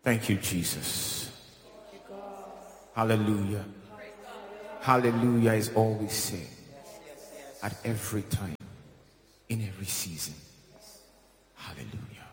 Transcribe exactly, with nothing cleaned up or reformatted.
Thank you, Jesus. Hallelujah. Hallelujah is all we say at every time, in every season. Hallelujah.